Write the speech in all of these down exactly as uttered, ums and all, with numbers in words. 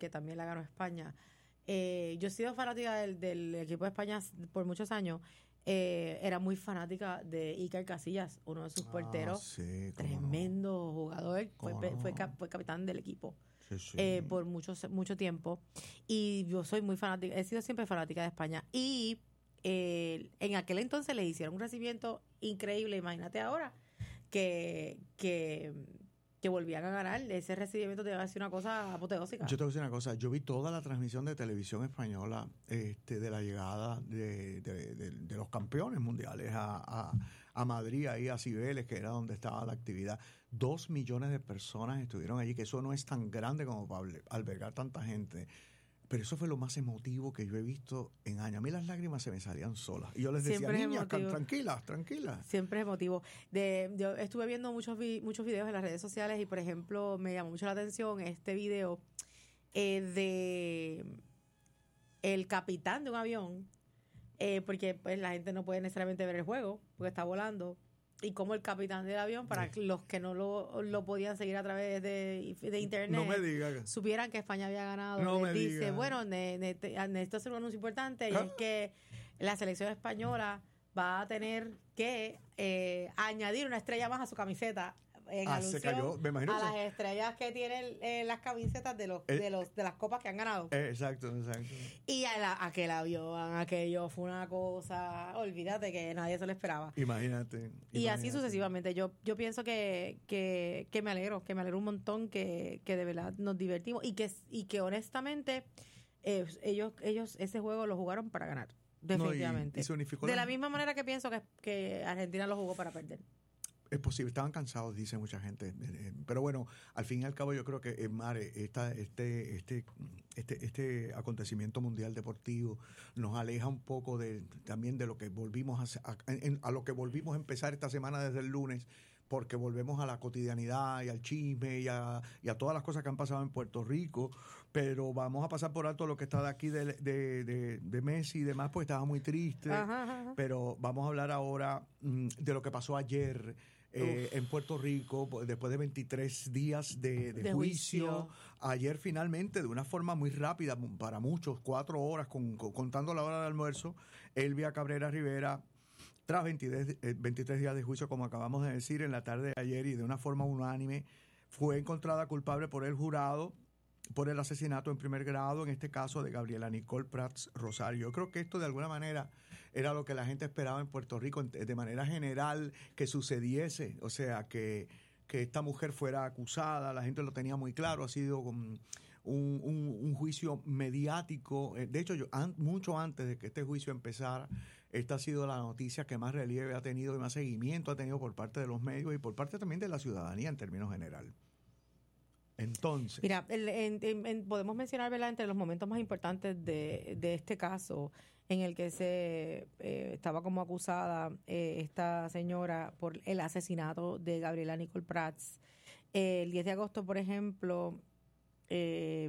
que también la ganó España. Eh, yo he sido fanática del, del equipo de España por muchos años. Eh, era muy fanática de Iker Casillas, uno de sus Ah, porteros. sí, Tremendo no. jugador. Fue, no. fue, cap, fue capitán del equipo. Sí, sí. Eh, por mucho, mucho tiempo. Y yo soy muy fanática, he sido siempre fanática de España. Y eh, en aquel entonces le hicieron un recibimiento increíble. Imagínate ahora que, que, que volvían a ganar. Ese recibimiento debe ser una cosa apoteósica. Yo te voy a decir una cosa, yo vi toda la transmisión de televisión española este, de la llegada de, de, de, de los campeones mundiales a, a, a Madrid, ahí a Cibeles, que era donde estaba la actividad. Dos millones de personas estuvieron allí, que eso no es tan grande como para albergar tanta gente. Pero eso fue lo más emotivo que yo he visto en años. A mí las lágrimas se me salían solas. Y yo les decía, Siempre niñas, tranquilas, tranquilas. Siempre es emotivo. De, yo estuve viendo muchos vi, muchos videos en las redes sociales y, por ejemplo, me llamó mucho la atención este video eh, de el capitán de un avión, eh, porque pues la gente no puede necesariamente ver el juego, porque está volando. Y como el capitán del avión, para sí. los que no lo, lo podían seguir a través de, de internet, no me diga. supieran que España había ganado. No me dice, diga. bueno, ne, ne, necesito hacer un anuncio importante, y ¿Ah? es que la selección española va a tener que eh, añadir una estrella más a su camiseta. En ah, alusión se cayó. Me imagino a que las se... estrellas que tienen eh, las camisetas de los eh, de los de las copas que han ganado. Eh, exacto, exacto. Y a la, aquel avión, aquello fue una cosa, olvídate que nadie se lo esperaba. Imagínate. Y imagínate. así sucesivamente. Yo yo pienso que, que, que me alegro, que me alegro un montón que, que de verdad nos divertimos y que y que honestamente eh, ellos ellos ese juego lo jugaron para ganar, definitivamente. No, y, y se unificó de la... la misma manera que pienso que, que Argentina lo jugó para perder. Es posible, estaban cansados, dice mucha gente. Pero bueno, al fin y al cabo yo creo que, Mare, esta, este, este, este, este acontecimiento mundial deportivo nos aleja un poco de también de lo que volvimos a, a, a lo que volvimos a empezar esta semana desde el lunes, porque volvemos a la cotidianidad y al chisme y a, y a todas las cosas que han pasado en Puerto Rico, pero vamos a pasar por alto lo que está de aquí de, de, de, de Messi y demás, porque estaba muy triste. Ajá, ajá. Pero vamos a hablar ahora mm, de lo que pasó ayer eh, en Puerto Rico, después de veintitrés días de, de, de juicio. juicio. Ayer finalmente, de una forma muy rápida, para muchos, cuatro horas, con, con, contando la hora del almuerzo, Elvia Cabrera Rivera, tras veintitrés, veintitrés días de juicio, como acabamos de decir, en la tarde de ayer y de una forma unánime, fue encontrada culpable por el jurado por el asesinato en primer grado, en este caso de Gabriela Nicole Prats Rosario. Yo creo que esto de alguna manera era lo que la gente esperaba en Puerto Rico, de manera general, que sucediese, o sea, que, que esta mujer fuera acusada, la gente lo tenía muy claro, ha sido un, un, un juicio mediático. De hecho, yo, an, mucho antes de que este juicio empezara, esta ha sido la noticia que más relieve ha tenido y más seguimiento ha tenido por parte de los medios y por parte también de la ciudadanía en términos general. Entonces, mira, el, en, en, en, podemos mencionar, ¿verdad?, entre los momentos más importantes de, de este caso, en el que se eh, estaba como acusada eh, esta señora por el asesinato de Gabriela Nicole Prats. Eh, el diez de agosto, por ejemplo, eh,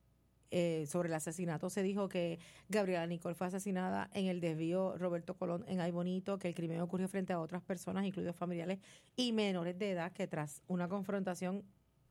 eh, sobre el asesinato se dijo que Gabriela Nicole fue asesinada en el desvío Roberto Colón en Ay Bonito, que el crimen ocurrió frente a otras personas, incluidos familiares y menores de edad, que tras una confrontación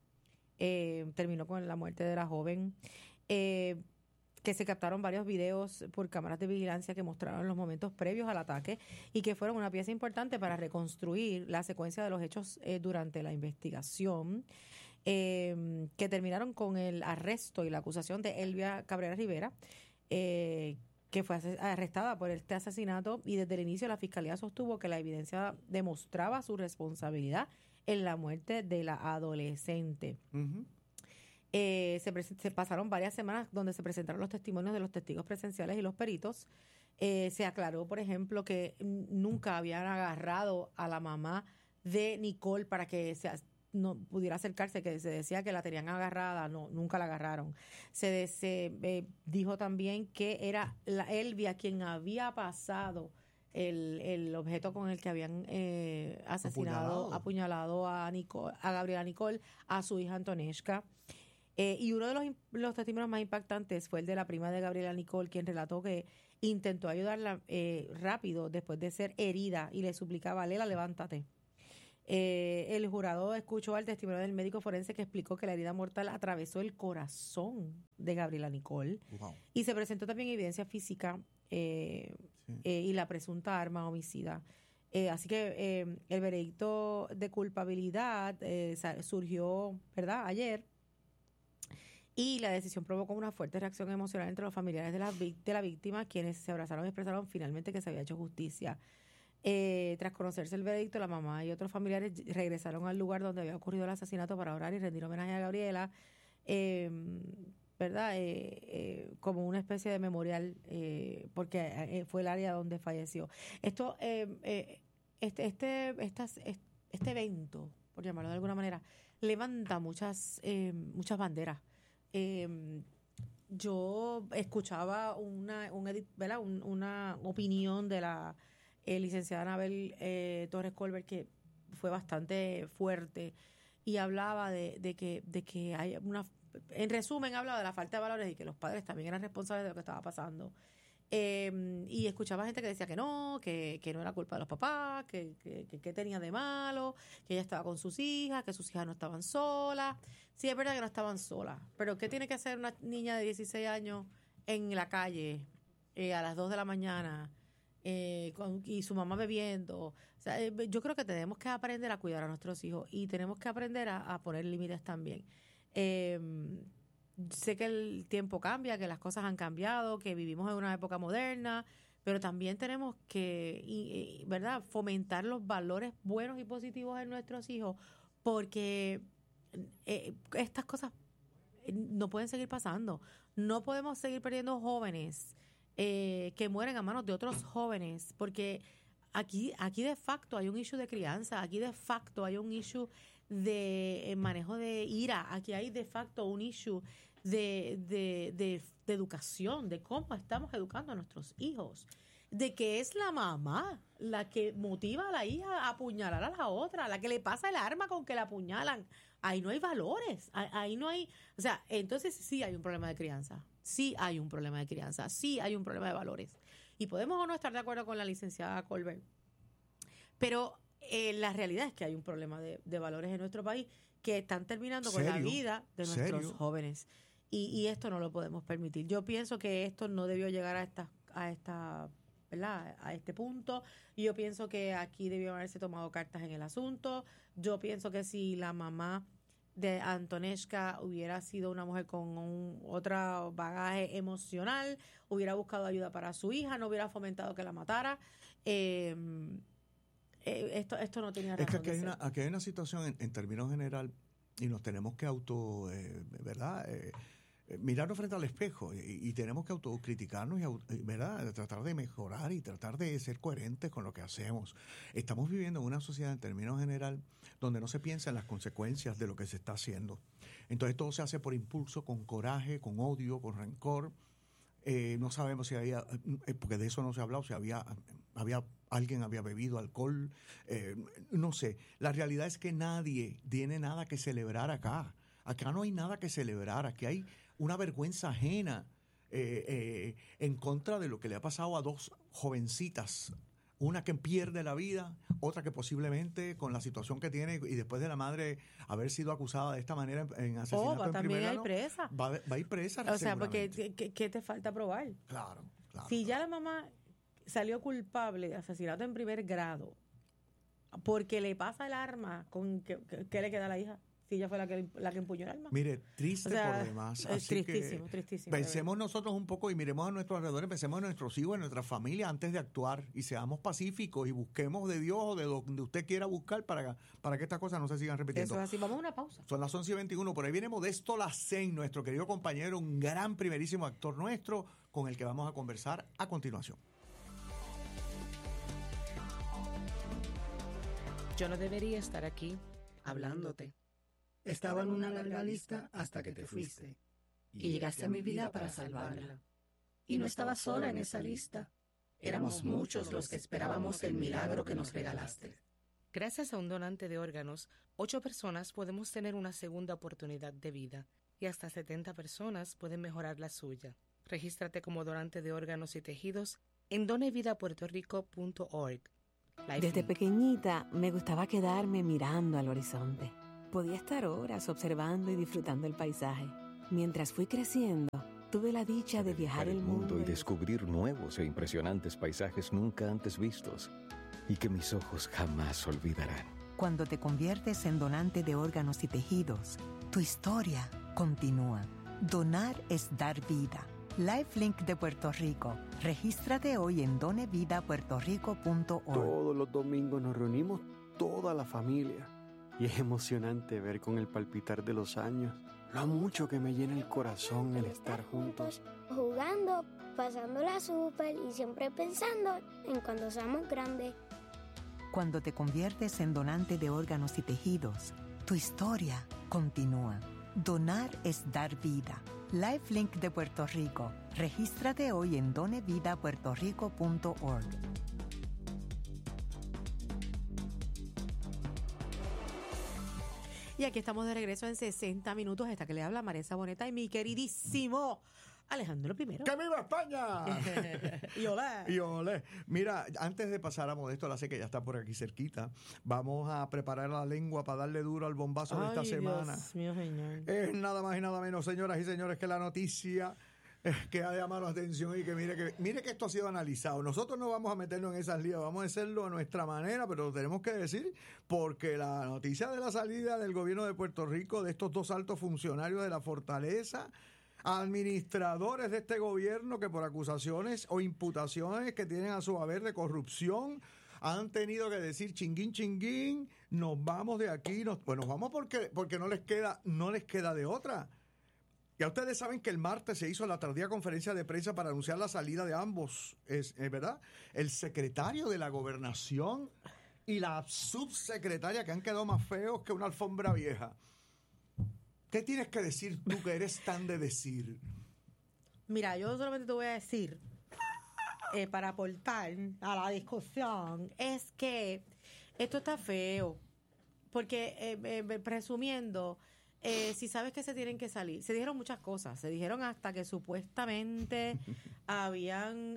Eh, terminó con la muerte de la joven, eh, que se captaron varios videos por cámaras de vigilancia que mostraron los momentos previos al ataque y que fueron una pieza importante para reconstruir la secuencia de los hechos eh, durante la investigación, eh, que terminaron con el arresto y la acusación de Elvia Cabrera Rivera, eh, que fue arrestada por este asesinato, y desde el inicio la Fiscalía sostuvo que la evidencia demostraba su responsabilidad en la muerte de la adolescente. Uh-huh. Eh, se, se pasaron varias semanas donde se presentaron los testimonios de los testigos presenciales y los peritos. Eh, se aclaró, por ejemplo, que nunca habían agarrado a la mamá de Nicole para que se no pudiera acercarse, que se decía que la tenían agarrada, no, nunca la agarraron. Se, se eh, dijo también que era la Elvia quien había pasado el, el objeto con el que habían eh, asesinado, apuñalado, apuñalado a, Nicole, a Gabriela Nicole, a su hija Antonesca. Eh, y uno de los, los testimonios más impactantes fue el de la prima de Gabriela Nicole, quien relató que intentó ayudarla eh, rápido después de ser herida y le suplicaba: Lela, levántate. Eh, el jurado escuchó al testimonio del médico forense que explicó que la herida mortal atravesó el corazón de Gabriela Nicole. Wow. Y se presentó también evidencia física eh, sí. eh, y la presunta arma homicida. Eh, así que eh, el veredicto de culpabilidad eh, surgió, ¿verdad?, ayer. Y la decisión provocó una fuerte reacción emocional entre los familiares de la, de la víctima, quienes se abrazaron y expresaron finalmente que se había hecho justicia. Eh, tras conocerse el veredicto, la mamá y otros familiares regresaron al lugar donde había ocurrido el asesinato para orar y rendir homenaje a Gabriela, eh, ¿verdad? Eh, eh, como una especie de memorial, eh, porque eh, fue el área donde falleció. Esto, eh, eh, este, este, estas, este evento, por llamarlo de alguna manera, levanta muchas, eh, muchas banderas. Eh, yo escuchaba una, un edit, ¿verdad? Un, una opinión de la eh, licenciada Anabel eh, Torres Colbert que fue bastante fuerte y hablaba de, de que de que hay una, en resumen hablaba de la falta de valores y que los padres también eran responsables de lo que estaba pasando. Eh, y escuchaba gente que decía que no, que, que no era culpa de los papás, que, que, que, que tenía de malo, que ella estaba con sus hijas, que sus hijas no estaban solas. Sí, es verdad que no estaban solas, pero ¿qué tiene que hacer una niña de dieciséis años en la calle eh, a las dos de la mañana eh, con, y su mamá bebiendo? O sea, eh, yo creo que tenemos que aprender a cuidar a nuestros hijos y tenemos que aprender a, a poner límites también. Eh, Sé que el tiempo cambia, que las cosas han cambiado, que vivimos en una época moderna, pero también tenemos que, y, y, ¿verdad?, fomentar los valores buenos y positivos en nuestros hijos, porque eh, estas cosas no pueden seguir pasando. No podemos seguir perdiendo jóvenes eh, que mueren a manos de otros jóvenes, porque aquí, aquí de facto hay un issue de crianza, aquí de facto hay un issue de manejo de ira, aquí hay de facto un issue De, de, de, de educación, de cómo estamos educando a nuestros hijos, de que es la mamá la que motiva a la hija a apuñalar a la otra, la que le pasa el arma con que la apuñalan. Ahí no hay valores, ahí no hay, o sea, entonces sí hay un problema de crianza, sí hay un problema de crianza, sí hay un problema de valores. Y podemos o no estar de acuerdo con la licenciada Colbert, pero eh, la realidad es que hay un problema de, de valores en nuestro país que están terminando con la vida de nuestros ¿Serio? jóvenes. Y, y esto no lo podemos permitir. Yo pienso que esto no debió llegar a esta, a esta, ¿verdad?, a este punto. Y yo pienso que aquí debió haberse tomado cartas en el asunto. Yo pienso que si la mamá de Antonesca hubiera sido una mujer con un otro bagaje emocional, hubiera buscado ayuda para su hija, no hubiera fomentado que la matara. Eh, eh, esto, esto no tenía razón. Es que aquí de hay, ser. Una, aquí hay una situación en, en términos general y nos tenemos que auto, eh, ¿verdad?, eh, mirarnos frente al espejo y, y tenemos que autocriticarnos y, ¿verdad?, tratar de mejorar y tratar de ser coherentes con lo que hacemos. Estamos viviendo en una sociedad en términos general donde no se piensa en las consecuencias de lo que se está haciendo. Entonces todo se hace por impulso, con coraje, con odio, con rencor. Eh, no sabemos si había, eh, porque de eso no se ha hablado, si había, había alguien había bebido alcohol, eh, no sé. La realidad es que nadie tiene nada que celebrar acá. Acá no hay nada que celebrar, aquí hay una vergüenza ajena eh, eh, en contra de lo que le ha pasado a dos jovencitas, una que pierde la vida, otra que posiblemente con la situación que tiene y después de la madre haber sido acusada de esta manera en, en asesinato oh, en también primer hay grado, presa. Va, va a ir presa. O sea, porque ¿qué, qué te falta probar? Claro, claro. Si claro. ya la mamá salió culpable de asesinato en primer grado porque le pasa el arma, ¿con qué, qué le queda a la hija? Si ella fue la que, la que empuñó el arma. Mire, triste o sea, por demás. Es Así tristísimo, que tristísimo. Pensemos nosotros un poco y miremos a nuestros alrededores, pensemos en nuestros hijos, en nuestra familia antes de actuar y seamos pacíficos y busquemos de Dios o de donde usted quiera buscar para, para que estas cosas no se sigan repitiendo. Eso es así. Vamos a una pausa. Son las once y veintiuno. Por ahí viene Modesto Lacén, nuestro querido compañero, un gran primerísimo actor nuestro con el que vamos a conversar a continuación. Yo no debería estar aquí hablándote. Estaba en una larga lista hasta que te fuiste. Y llegaste a mi vida para salvarla. Y no estaba sola en esa lista. Éramos muchos los que esperábamos el milagro que nos regalaste. Gracias a un donante de órganos, ocho personas podemos tener una segunda oportunidad de vida y hasta setenta personas pueden mejorar la suya. Regístrate como donante de órganos y tejidos en donevidapuertorico punto org. Desde pequeñita me gustaba quedarme mirando al horizonte. Podía estar horas observando y disfrutando el paisaje. Mientras fui creciendo, tuve la dicha de viajar el mundo y descubrir nuevos e impresionantes paisajes nunca antes vistos y que mis ojos jamás olvidarán. Cuando te conviertes en donante de órganos y tejidos, tu historia continúa. Donar es dar vida. LifeLink de Puerto Rico. Regístrate hoy en done vida puerto rico punto org. Todos los domingos nos reunimos toda la familia y es emocionante ver con el palpitar de los años lo mucho que me llena el corazón el estar juntos. Jugando, pasándola súper y siempre pensando en cuando seamos grandes. Cuando te conviertes en donante de órganos y tejidos, tu historia continúa. Donar es dar vida. LifeLink de Puerto Rico. Regístrate hoy en done vida puerto rico punto org. Y aquí estamos de regreso en sesenta minutos. Esta que le habla María Saboneta y mi queridísimo Alejandro Primero. ¡Que viva España! y olé. Y olé. Mira, antes de pasar a Modesto, la sé que ya está por aquí cerquita, vamos a preparar la lengua para darle duro al bombazo Ay, de esta semana. Dios mío, señor. Es nada más y nada menos, señoras y señores, que la noticia que ha llamado la atención y que mire que mire que esto ha sido analizado. Nosotros no vamos a meternos en esas lías, vamos a hacerlo a nuestra manera, pero lo tenemos que decir porque la noticia de la salida del gobierno de Puerto Rico de estos dos altos funcionarios de la Fortaleza, administradores de este gobierno que por acusaciones o imputaciones que tienen a su haber de corrupción han tenido que decir chinguín chinguín, nos vamos de aquí, nos, pues nos vamos porque porque no les queda no les queda de otra. Ya ustedes saben que el martes se hizo la tardía conferencia de prensa para anunciar la salida de ambos, es, es verdad, el secretario de la Gobernación y la subsecretaria, que han quedado más feos que una alfombra vieja. ¿Qué tienes que decir tú que eres tan de decir? Mira, yo solamente te voy a decir, eh, para aportar a la discusión, es que esto está feo, porque eh, eh, presumiendo... Eh, si sabes que se tienen que salir, se dijeron muchas cosas, se dijeron hasta que supuestamente habían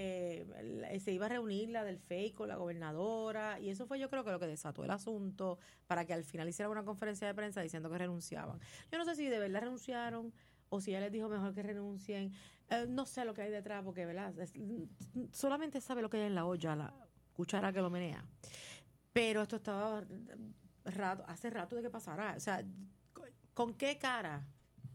eh, se iba a reunir la del F E I con la gobernadora, y eso fue yo creo que lo que desató el asunto para que al final hicieran una conferencia de prensa diciendo que renunciaban. Yo no sé si de verdad renunciaron o si ella les dijo mejor que renuncien, eh, no sé lo que hay detrás porque verdad es, solamente sabe lo que hay en la olla, la cuchara que lo menea, pero esto estaba rato, hace rato de que pasara, o sea, ¿con qué cara?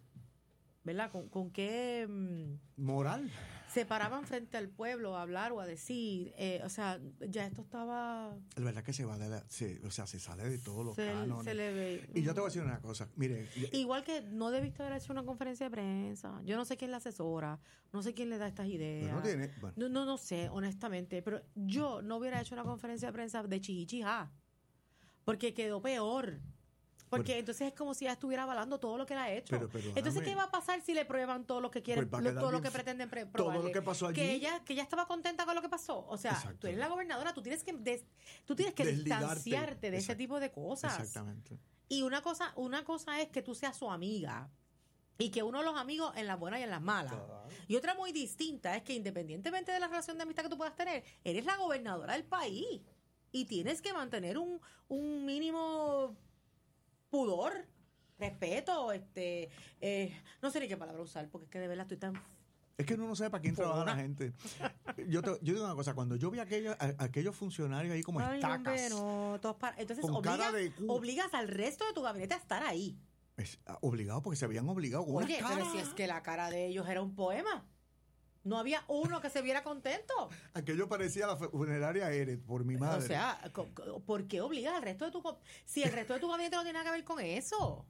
¿Verdad? ¿Con, con qué mm, moral? Se paraban frente al pueblo a hablar o a decir, eh, o sea, ya esto estaba... Es verdad que se va de la, se, o sea, se sale de todos los se, cánones. Se le ve. Y yo te voy a decir una cosa, mire. Igual que no debiste haber hecho una conferencia de prensa. Yo no sé quién la asesora, no sé quién le da estas ideas. No, tiene, bueno. no, no, no sé, honestamente, pero yo no hubiera hecho una conferencia de prensa de chihichijá, porque quedó peor. Porque bueno, entonces es como si ella estuviera avalando todo lo que él ha hecho. Pero, pero, entonces, ¿qué va a pasar si le prueban todo lo que quieren, pues lo, todo lo que pretenden probarle? Todo lo que pasó allí. Que ella, que ella estaba contenta con lo que pasó. O sea, exacto, tú eres la gobernadora, tú tienes que, des, tú tienes que distanciarte de exacto, ese tipo de cosas. Exactamente. Y una cosa, una cosa es que tú seas su amiga y que uno de los amigos en las buenas y en las malas. Claro. Y otra muy distinta es que independientemente de la relación de amistad que tú puedas tener, eres la gobernadora del país y tienes que mantener un, un mínimo pudor, respeto, este, eh, no sé ni qué palabra usar, porque es que de verdad estoy tan... Es que uno no sabe para quién trabaja la gente. Yo, te, yo digo una cosa, cuando yo vi a aquellos, a, a aquellos funcionarios ahí como Ay, estacas, hombre, no, todos para, entonces obligas, obligas al resto de tu gabinete a estar ahí. Es obligado porque se habían obligado con Oye, una pero cara. si es que la cara de ellos era un poema. No había uno que se viera contento. Aquello parecía la funeraria Eret, por mi madre. O sea, ¿por qué obligas al resto de tu... Si el resto de tu gabinete no tiene nada que ver con eso?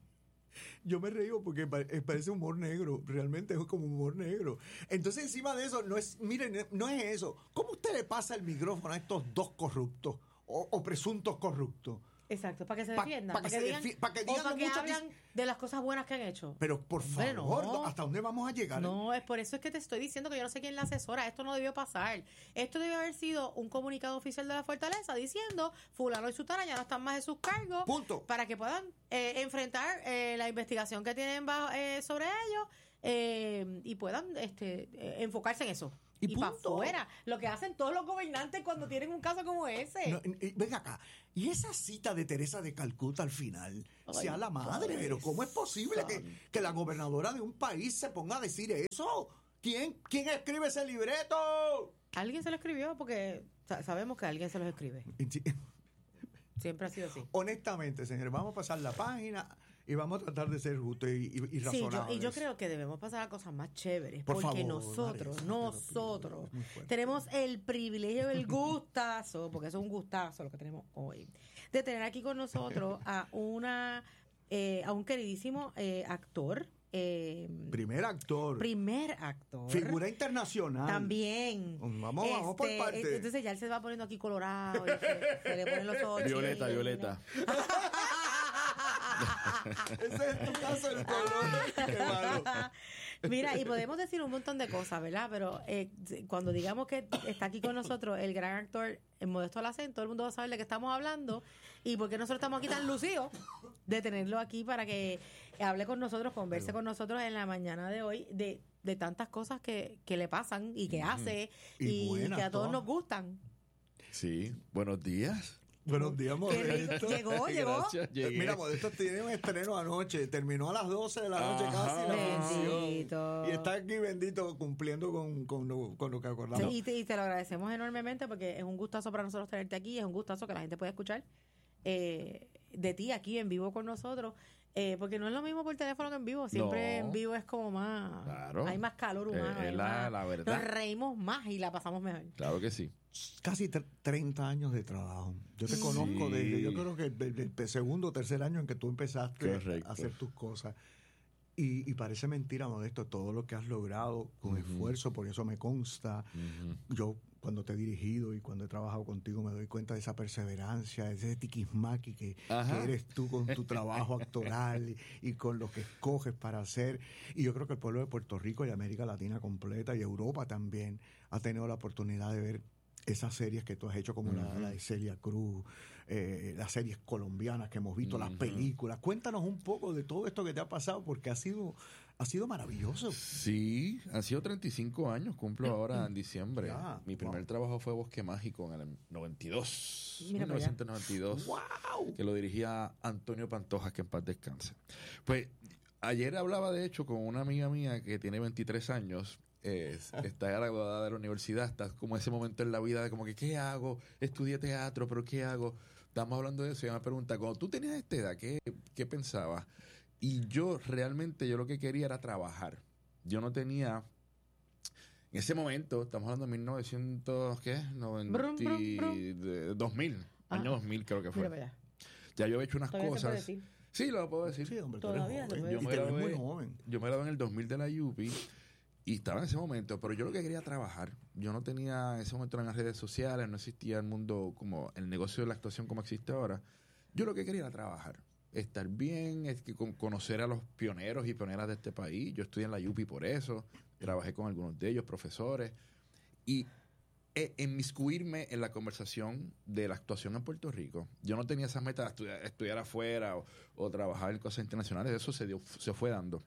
Yo me río porque parece humor negro. Realmente es como humor negro. Entonces, encima de eso, no es, miren, no es eso. ¿Cómo usted le pasa el micrófono a estos dos corruptos o, o presuntos corruptos? Exacto, para que se defiendan, pa, pa para, que que digan, defi pa que digan o para que hablan que... de las cosas buenas que han hecho. Pero por favor, no. ¿Hasta dónde vamos a llegar? No, es por eso es que te estoy diciendo que yo no sé quién la asesora. Esto no debió pasar. Esto debió haber sido un comunicado oficial de la Fortaleza diciendo fulano y sutana ya no están más en sus cargos. Punto. Para que puedan eh, enfrentar eh, la investigación que tienen bajo, eh, sobre ellos eh, y puedan este, eh, enfocarse en eso. Y, y para afuera, lo que hacen todos los gobernantes cuando tienen un caso como ese. No, y, ven acá, y esa cita de Teresa de Calcuta al final, ay, sea la madre, pero ¿cómo es posible que, que la gobernadora de un país se ponga a decir eso? ¿Quién, quién escribe ese libreto? Alguien se lo escribió porque sabemos que alguien se lo escribe. Siempre ha sido así. Honestamente, señores, vamos a pasar la página y vamos a tratar de ser justos y, y, y razonables. Sí, yo, y yo creo que debemos pasar a cosas más chéveres. Por porque favor, nosotros, Marisa, nosotros tenemos el privilegio, el gustazo, porque eso es un gustazo lo que tenemos hoy, de tener aquí con nosotros a una eh, a un queridísimo eh, actor. Eh, primer actor. Primer actor. Figura internacional. También. Vamos, este, vamos por parte. Entonces ya él se va poniendo aquí colorado. Y se, se le ponen los ojos. Violeta, Violeta. Ese es tu caso, el color. Qué malo. Mira, y podemos decir un montón de cosas, ¿verdad? Pero eh, cuando digamos que está aquí con nosotros el gran actor en Modesto Alacén, todo el mundo va a saber de qué estamos hablando y por qué nosotros estamos aquí tan lucidos de tenerlo aquí para que hable con nosotros, converse con nosotros en la mañana de hoy de, de tantas cosas que, que le pasan y que hace y, y que a todos nos gustan. Sí, buenos días. Buenos días, Modesto. Llegó, llegó. Gracias, llegué. Mira, Modesto tiene un estreno anoche. Terminó a las doce de la noche. Ajá, casi la función. Y está aquí, bendito, cumpliendo con, con, lo, con lo que acordamos. Sí, y, te, y te lo agradecemos enormemente porque es un gustazo para nosotros tenerte aquí. Es un gustazo que la gente pueda escuchar eh, de ti aquí en vivo con nosotros. Eh, porque no es lo mismo por teléfono que en vivo. Siempre no. En vivo es como más... Claro. Hay más calor humano. Es la, más, la verdad. Nos reímos más y la pasamos mejor. Claro que sí. Casi treinta años de trabajo. Yo te sí. conozco desde, yo creo que desde el segundo o tercer año en que tú empezaste Correcto. a hacer tus cosas. Y, y parece mentira, Modesto, todo lo que has logrado con uh-huh. esfuerzo, por eso me consta. Uh-huh. Yo, cuando te he dirigido y cuando he trabajado contigo, me doy cuenta de esa perseverancia, de ese tiquismaqui que, que eres tú con tu trabajo actoral y, y con lo que escoges para hacer. Y yo creo que el pueblo de Puerto Rico y América Latina completa y Europa también ha tenido la oportunidad de ver esas series que tú has hecho, como uh-huh. la, la de Celia Cruz, eh, las series colombianas que hemos visto, uh-huh. las películas. Cuéntanos un poco de todo esto que te ha pasado, porque ha sido ha sido maravilloso. Sí, han sido treinta y cinco años, cumplo ahora en diciembre. Ya, Mi primer wow. trabajo fue Bosque Mágico en el noventa y dos. Mira mil novecientos noventa y dos. Wow. Que lo dirigía Antonio Pantoja, que en paz descanse. Pues ayer hablaba, de hecho, con una amiga mía que tiene veintitrés años. Es, está graduada de la universidad, está como ese momento en la vida de como que ¿qué hago? Estudié teatro, pero ¿qué hago? Estamos hablando de eso y ella me pregunta, cuando tú tenías esta edad, ¿qué, qué pensabas? Y yo realmente, yo lo que quería era trabajar. Yo no tenía, en ese momento, estamos hablando de mil novecientos, ¿qué? noventa, brum, brum, brum. De, dos mil, ah, año dos mil creo que fue. Mira, ya yo he hecho unas cosas. Sí, lo puedo decir. Sí, hombre, todavía tú eres joven. Yo, me gradué, muy joven. yo me gradué en el dos mil de la U P I. Y estaba en ese momento, pero yo lo que quería trabajar. Yo no tenía, en ese momento en las redes sociales, no existía el mundo como el negocio de la actuación como existe ahora. Yo lo que quería era trabajar, estar bien, es que conocer a los pioneros y pioneras de este país. Yo estudié en la U P I por eso, trabajé con algunos de ellos, profesores, y e, inmiscuirme en la conversación de la actuación en Puerto Rico. Yo no tenía esas metas de estudiar, estudiar afuera o, o trabajar en cosas internacionales, eso se, dio, se fue dando.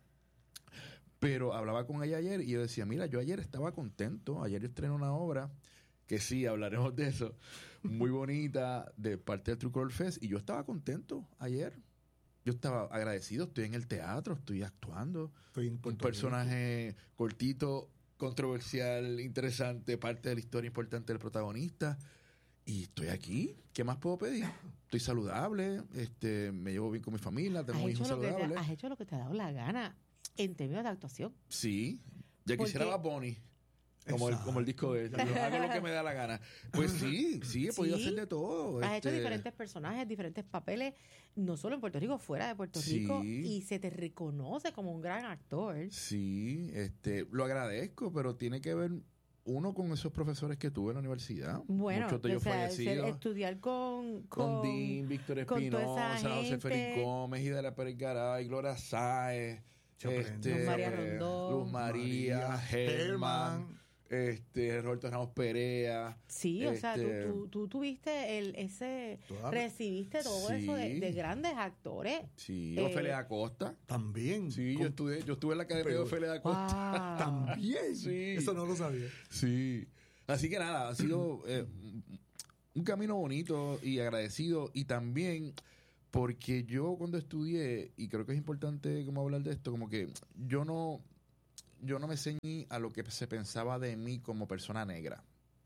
Pero hablaba con ella ayer y yo decía, mira, yo ayer estaba contento. Ayer estrené una obra, que sí, hablaremos de eso, muy bonita, de parte del True Color Fest. Y yo estaba contento ayer. Yo estaba agradecido. Estoy en el teatro, estoy actuando. Estoy en un personaje cortito, controversial, interesante, parte de la historia importante del protagonista. Y estoy aquí. ¿Qué más puedo pedir? Estoy saludable, este, me llevo bien con mi familia, tengo un hijo saludable. Has hecho lo que te ha dado la gana. En términos de actuación. Sí. Ya quisiera Bad Bunny. Como el, como el disco de ella. Yo hago lo que me da la gana. Pues sí, sí, he podido ¿Sí? hacer de todo. Has este... hecho diferentes personajes, diferentes papeles, no solo en Puerto Rico, fuera de Puerto sí. Rico. Y se te reconoce como un gran actor. Sí, este, lo agradezco, pero tiene que ver uno con esos profesores que tuve en la universidad. Bueno, muchos de ellos o sea, fallecidos. Estudiar con... Con, con Dean, Víctor Espinosa, José Félix Gómez, Hidalgo Pérez Garay, Gloria Sáez. Este, Luz María Rondón, Luz María, María Germán, este Roberto Ramos Perea. Sí, este, o sea, tú, tú, tú tuviste el, ese, Toda, recibiste todo sí, eso de, de grandes actores. Sí, eh, Ofelia Acosta. También. Sí, con, yo estuve, yo estuve en la academia pero, de Ofelia Acosta. Wow. También. Sí. Eso no lo sabía. Sí. Así que nada, ha sido eh, un camino bonito y agradecido. Y también porque yo cuando estudié, y creo que es importante como hablar de esto, como que yo no, yo no me ceñí a lo que se pensaba de mí como persona negra.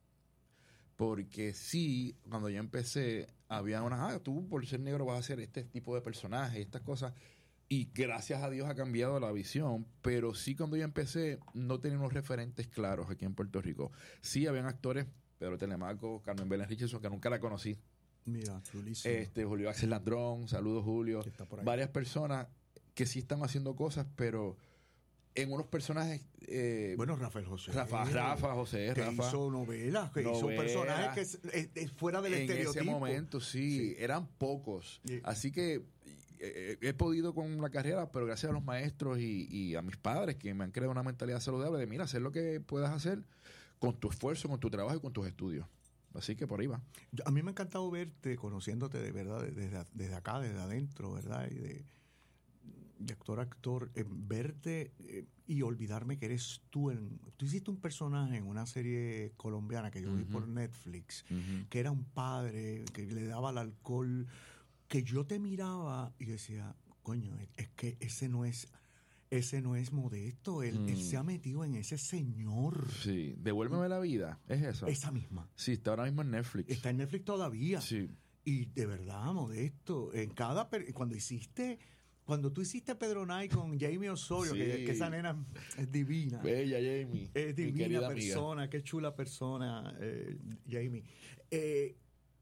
Porque sí, cuando yo empecé, había unas, ah, tú por ser negro vas a hacer este tipo de personajes, estas cosas. Y gracias a Dios ha cambiado la visión, pero sí cuando yo empecé no tenía unos referentes claros aquí en Puerto Rico. Sí habían actores, Pedro Telemaco, Carmen Belén Richardson, que nunca la conocí. Mira, chulísimo. Este, Julio Axel Landrón, saludos Julio. Varias personas que sí están haciendo cosas, pero en unos personajes... Eh, bueno, Rafael José. Rafa, Rafa José, que Rafa. hizo novelas, que novela, hizo personajes que es, es, es fuera del en estereotipo. En ese momento, sí, sí. eran pocos. Sí. Así que eh, he podido con la carrera, pero gracias a los maestros y, y a mis padres que me han creado una mentalidad saludable de, mira, hacer lo que puedas hacer con tu esfuerzo, con tu trabajo y con tus estudios. Así que por ahí va. A mí me ha encantado verte, conociéndote de verdad, desde, desde acá, desde adentro, ¿verdad? Y de, de actor a actor, eh, verte eh, y olvidarme que eres tú. En, tú hiciste un personaje en una serie colombiana que yo uh-huh. vi por Netflix, uh-huh. que era un padre que le daba el alcohol, que yo te miraba y decía, coño, es que ese no es... Ese no es Modesto, él, mm. él se ha metido en ese señor. Sí, Devuélveme la vida, es eso. Esa misma. Sí, está ahora mismo en Netflix. Está en Netflix todavía. Sí. Y de verdad, Modesto, en cada cuando hiciste, cuando tú hiciste Pedro Nay con Jamie Osorio, sí. que, que esa nena es divina. Bella Jamie. Es divina persona, amiga. Qué chula persona, eh, Jamie. Eh,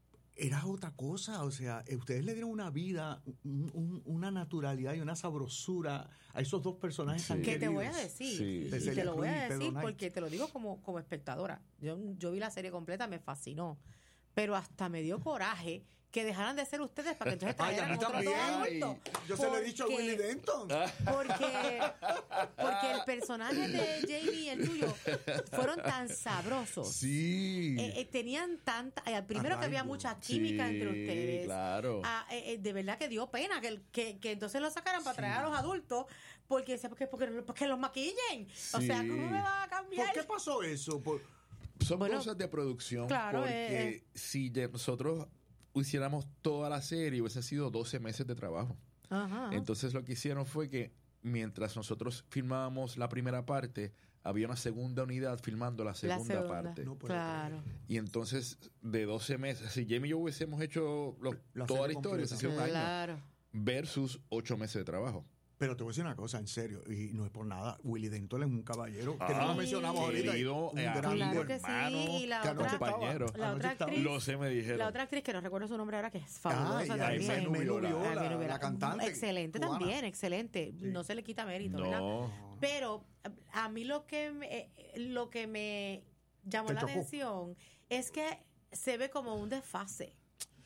Era otra cosa, o sea, ustedes le dieron una vida, un, un, una naturalidad y una sabrosura a esos dos personajes sí. tan que queridos. te voy a decir, sí. y te lo voy a decir porque te lo digo como, como espectadora. Yo, yo vi la serie completa, me fascinó, pero hasta me dio coraje que dejaran de ser ustedes para que entonces trajeran Ay, otros dos adultos. Yo se lo he dicho a Willie Denton. Porque, porque el personaje de Jamie y el tuyo fueron tan sabrosos. Sí. Eh, eh, tenían tanta... Eh, primero Arraigo. que había mucha química sí, entre ustedes. Claro. Ah, eh, de verdad que dio pena que, que, que entonces lo sacaran para sí. traer a los adultos porque, porque, porque, porque los maquillen. Sí. O sea, ¿cómo me va a cambiar? ¿Por qué pasó eso? Por... Son bueno, cosas de producción. Claro, porque eh, si de nosotros... hiciéramos toda la serie, hubiese sido doce meses de trabajo. Ajá. Entonces lo que hicieron fue que mientras nosotros filmábamos la primera parte, había una segunda unidad filmando la segunda, la segunda. parte. No claro. Y entonces de doce meses, si Jamie y yo hubiésemos hecho lo, la toda la historia, se hacía un claro. año, versus ocho meses de trabajo. Pero te voy a decir una cosa, en serio, y no es por nada, Willie Denton es un caballero, que ah, no lo mencionamos ahorita. Querido, un eh, gran claro hermano, sí, y la otra, compañero. La otra actriz, lo sé, me dijeron. La otra actriz, que no recuerdo su nombre ahora, que es fabulosa ah, también. Menú Viola, la, la cantante. Excelente cubana. También, excelente. Sí. No se le quita mérito, no. ¿verdad? Pero a mí lo que me, lo que me llamó Te la chocó. atención es que se ve como un desfase.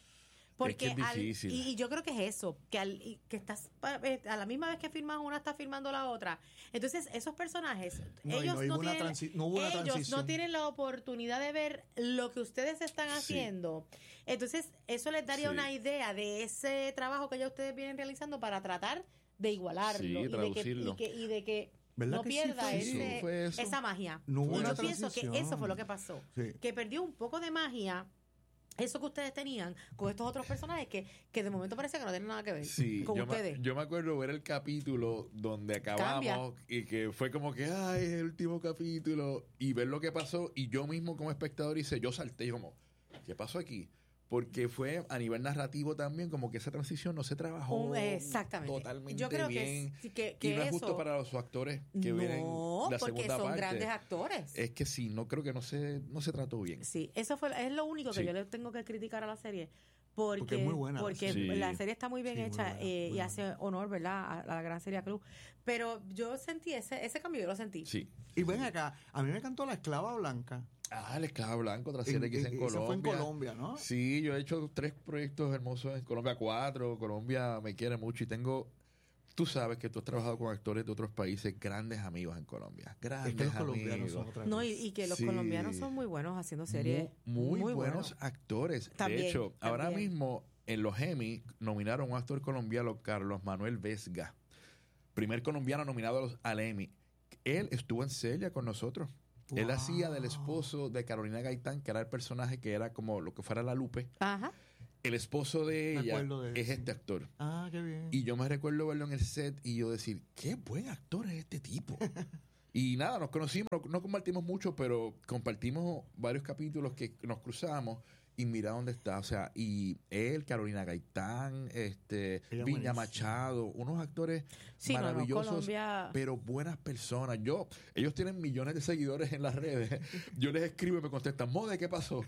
Porque es que es al, difícil. y, y yo creo que es eso, que, al, que estás a la misma vez que filmas una, está filmando la otra. Entonces, esos personajes, no, ellos, no, no, tienen, transi- no, hubo una ellos transición. no tienen la oportunidad de ver lo que ustedes están haciendo. Sí. Entonces, eso les daría sí. una idea de ese trabajo que ya ustedes vienen realizando para tratar de igualarlo sí, y, de que, y, que, y de que no que pierda sí ese, esa magia. No hubo y una yo pienso que transición. eso fue lo que pasó. Sí. Que perdió un poco de magia eso que ustedes tenían con estos otros personajes que, que de momento parece que no tienen nada que ver sí, con yo ustedes. Me, yo me acuerdo ver el capítulo donde acabamos Cambia. y que fue como que, ay, es el último capítulo, y ver lo que pasó, y yo mismo como espectador hice, yo salté y como, ¿qué pasó aquí? Porque fue a nivel narrativo también, como que esa transición no se trabajó um, exactamente. totalmente yo creo bien. Que, que, que y no eso, es justo para los actores que no, vienen la porque segunda son parte. grandes actores. Es que sí, no creo que no se, no se trató bien. Sí, eso fue es lo único que sí. yo le tengo que criticar a la serie. Porque, porque es muy buena. Porque sí. la serie está muy bien sí, hecha muy buena, eh, muy y hace honor, ¿verdad?, a, a la gran serie Club. Pero yo sentí ese, ese cambio, yo lo sentí. Sí. Y ven acá, a mí me encantó La Esclava Blanca. Ah, La Esclava Blanca, otra serie que hice en, en Colombia. Eso fue en Colombia, ¿no? Sí, yo he hecho tres proyectos hermosos en Colombia, cuatro. Colombia me quiere mucho y tengo tú sabes que tú has trabajado con actores de otros países, grandes amigos en Colombia. Grandes es que los amigos. colombianos son otra no, y, y que los Sí. colombianos son muy buenos haciendo series. Muy, muy, muy buenos buenos. actores. También, de hecho, ahora también. mismo en los Emmy nominaron a un actor colombiano, Carlos Manuel Vesga. Primer colombiano nominado a los, al Emmy. Él estuvo en Celia con nosotros. Él Wow. hacía del esposo de Carolina Gaitán, que era el personaje que era como lo que fuera la Lupe. Ajá. El esposo de Me ella acuerdo de él, es sí. este actor. Ah, qué bien. Y yo me recuerdo verlo en el set y yo decir, qué buen actor es este tipo. Y nada, nos conocimos, no, no compartimos mucho, pero compartimos varios capítulos que nos cruzamos y mira dónde está. O sea, y él, Carolina Gaitán, este, Ella Viña buenísima. Machado, unos actores Sí, no, no, maravillosos, Colombia- pero buenas personas. Yo, ellos tienen millones de seguidores en las redes. Yo les escribo y me contestan, Mode, ¿qué pasó?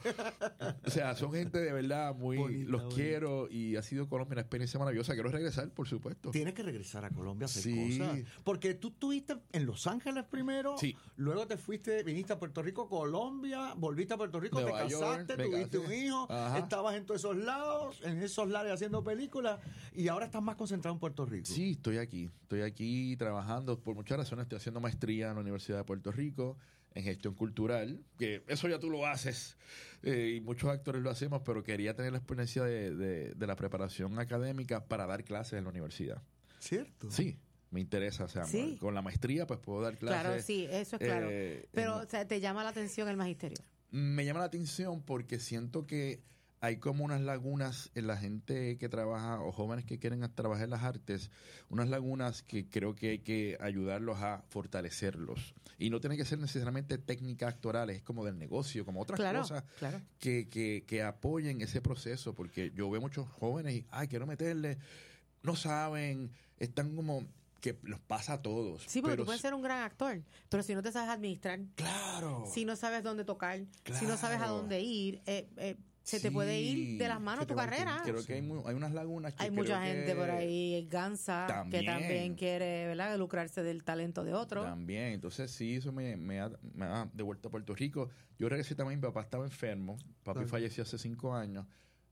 O sea, son gente de verdad muy, Bonita, los bonita. quiero y ha sido Colombia una experiencia maravillosa. Quiero regresar, por supuesto. Tienes que regresar a Colombia a hacer Sí. cosas. Porque tú estuviste en Los Ángeles primero, Sí. luego te fuiste, viniste a Puerto Rico, Colombia, volviste a Puerto Rico, Nueva te York, casaste, me tuviste casé. un hijo, Ajá. estabas en todos esos lados, en esos lares haciendo películas, y ahora estás más concentrado en Puerto Rico. Sí, estoy aquí. Estoy aquí trabajando por muchas razones. Estoy haciendo maestría en la Universidad de Puerto Rico en gestión cultural, que eso ya tú lo haces eh, y muchos actores lo hacemos, pero quería tener la experiencia de, de, de la preparación académica para dar clases en la universidad. ¿Cierto? Sí, me interesa. O sea, Sí. con la maestría pues puedo dar clases. Claro, sí, eso es claro. eh, Pero, en- o sea, te llama la atención el magisterio. me llama la atención porque siento que hay como unas lagunas en la gente que trabaja o jóvenes que quieren a- trabajar en las artes, unas lagunas que creo que hay que ayudarlos a fortalecerlos. Y no tiene que ser necesariamente técnicas actorales, es como del negocio, como otras Claro, cosas claro. que, que, que apoyen ese proceso, porque yo veo muchos jóvenes y, ay, quiero meterle, no saben, están como que los pasa a todos. Sí, porque pero tú puedes ser un gran actor, pero si no te sabes administrar, claro, si no sabes dónde tocar, si no sabes a Claro. dónde ir, eh, eh, se te Sí, puede ir de las manos se te tu va el carrera. creo que hay, mu- hay unas lagunas que Hay creo mucha gente que- por ahí, Gansa, También. que también quiere, ¿verdad?, lucrarse del talento de otro. También, entonces sí, eso me, me, ha, me ha devuelto a Puerto Rico. Yo regresé también, mi papá estaba enfermo, papi Claro. falleció hace cinco años